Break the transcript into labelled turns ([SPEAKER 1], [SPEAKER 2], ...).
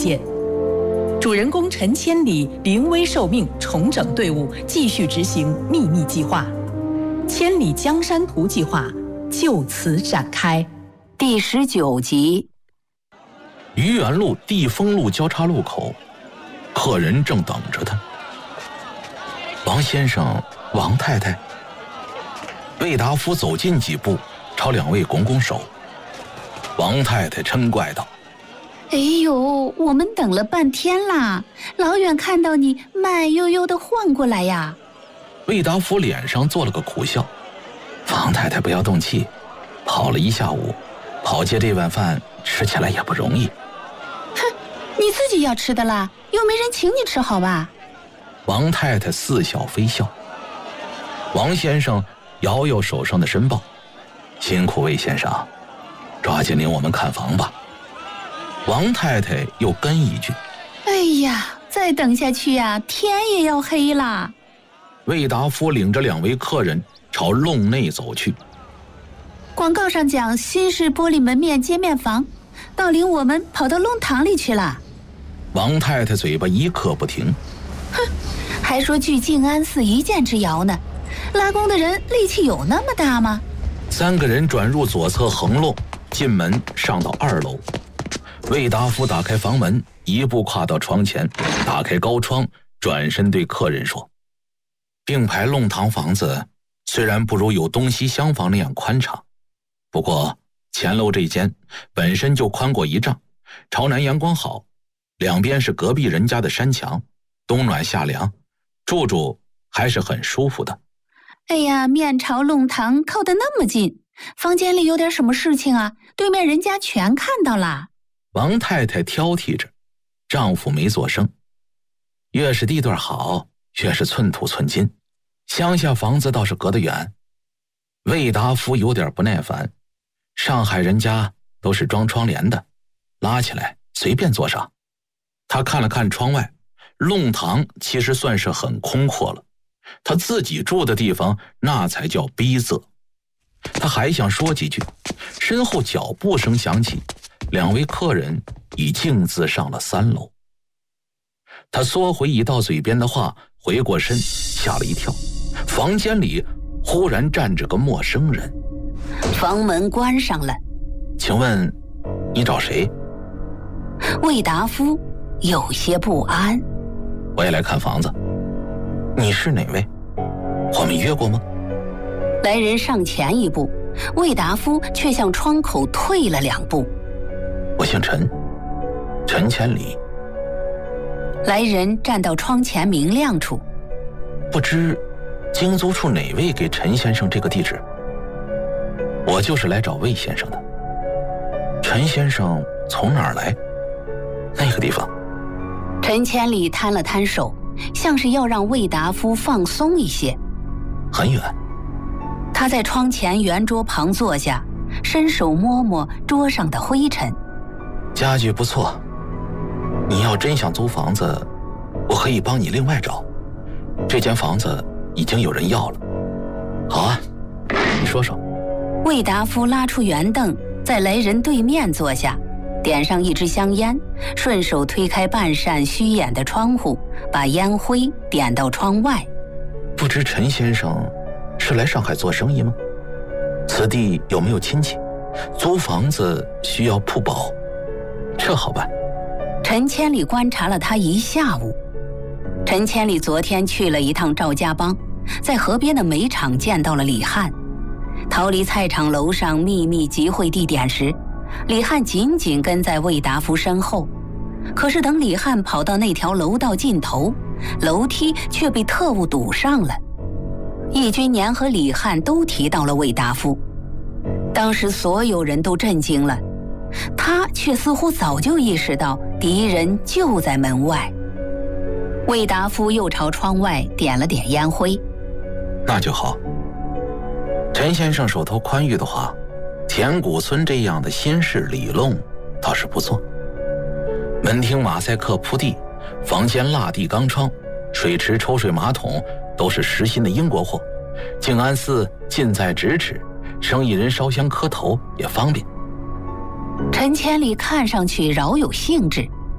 [SPEAKER 1] 件。主人公陈千里临危受命，重整队伍，继续执行秘密计划。千里江山图计划就此展开。
[SPEAKER 2] 第19集。
[SPEAKER 3] 愚园路地丰路交叉路口，客人正等着他。王先生，王太太。魏达夫走近几步，朝两位拱拱手。王太太嗔怪道：
[SPEAKER 2] 哎呦，我们等了半天啦，老远看到你慢悠悠地晃过来呀。
[SPEAKER 3] 魏达夫脸上做了个苦笑：王太太不要动气，跑了一下午，跑街这碗饭吃起来也不容易。
[SPEAKER 2] 哼，你自己要吃的啦，又没人请你吃，好吧？
[SPEAKER 3] 王太太似笑非笑。王先生摇摇手上的申报：辛苦魏先生，抓紧领我们看房吧。王太太又跟一句：
[SPEAKER 2] 哎呀，再等下去呀，天也要黑啦。
[SPEAKER 3] 魏达夫领着两位客人朝弄内走去。
[SPEAKER 2] 广告上讲新式玻璃门面街面房，倒领我们跑到弄堂里去了。
[SPEAKER 3] 王太太嘴巴一刻不停：
[SPEAKER 2] 哼，还说距静安寺一箭之遥呢，拉弓的人力气有那么大吗？
[SPEAKER 3] 三个人转入左侧横弄，进门上到2楼。魏达夫打开房门，一步跨到床前，打开高窗，转身对客人说：并排弄堂房子虽然不如有东西厢房那样宽敞，不过前楼这间本身就宽过1丈，朝南阳光好，两边是隔壁人家的山墙，冬暖夏凉，住还是很舒服的。
[SPEAKER 2] 哎呀，面朝弄堂，靠得那么近，房间里有点什么事情啊？对面人家全看到了。
[SPEAKER 3] 王太太挑剔着，丈夫没作声。越是地段好，越是寸土寸金，乡下房子倒是隔得远。魏达夫有点不耐烦，上海人家都是装窗帘的，拉起来随便坐上。他看了看窗外，弄堂其实算是很空阔了，他自己住的地方那才叫逼仄。他还想说几句，身后脚步声响起，两位客人已径自上了3楼。他缩回已到嘴边的话，回过身，吓了一跳，房间里忽然站着个陌生人。
[SPEAKER 2] 房门关上了。
[SPEAKER 3] 请问你找谁？
[SPEAKER 2] 魏达夫有些不安。
[SPEAKER 3] 我也来看房子。你是哪位？我们约过吗？
[SPEAKER 2] 来人上前一步，魏达夫却向窗口退了2步。
[SPEAKER 3] 我姓陈，陈千里。
[SPEAKER 2] 来人站到窗前明亮处。
[SPEAKER 3] 不知经租处哪位给陈先生这个地址？我就是来找魏先生的。陈先生从哪儿来？那个地方。
[SPEAKER 2] 陈千里摊了摊手，像是要让魏达夫放松一些。
[SPEAKER 3] 很远。
[SPEAKER 2] 他在窗前圆桌旁坐下，伸手摸摸桌上的灰尘。
[SPEAKER 3] 家具不错，你要真想租房子，我可以帮你另外找。这间房子已经有人要了。好啊，你说说。
[SPEAKER 2] 魏达夫拉出圆凳，在来人对面坐下，点上一支香烟，顺手推开半扇虚掩的窗户，把烟灰点到窗外。
[SPEAKER 3] 不知陈先生是来上海做生意吗？此地有没有亲戚？租房子需要铺保，这好办。
[SPEAKER 2] 陈千里观察了他一下午。陈千里昨天去了一趟赵家浜，在河边的煤场见到了李汉。逃离菜场楼上秘密集会地点时，李汉紧紧跟在魏达夫身后。可是等李汉跑到那条楼道尽头，楼梯却被特务堵上了。易君年和李汉都提到了魏达夫，当时所有人都震惊了，他却似乎早就意识到敌人就在门外。魏达夫又朝窗外点了点烟灰。
[SPEAKER 3] 那就好。陈先生手头宽裕的话，田谷村这样的新式里弄倒是不错。门厅马赛克铺地，房间蜡地钢窗，水池抽水马桶都是实心的英国货。静安寺近在咫尺，生意人烧香磕头也方便。
[SPEAKER 2] 陈千里看上去饶有兴致，